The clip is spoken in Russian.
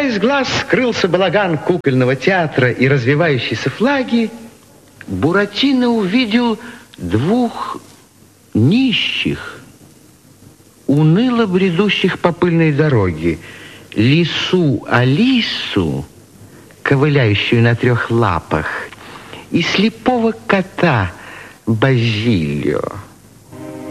из глаз скрылся балаган кукольного театра и развивающиеся флаги, Буратино увидел двух нищих, уныло бредущих по пыльной дороге, лису Алису, ковыляющую на 3 лапах, и слепого кота Базилио.